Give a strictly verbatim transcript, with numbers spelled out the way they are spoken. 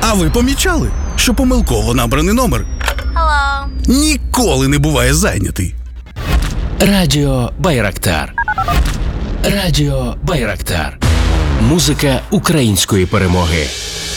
А ви помічали, що помилково набраний номер Hello. ніколи не буває зайнятий? Радіо Байрактар. Радіо Байрактар. Музика української перемоги.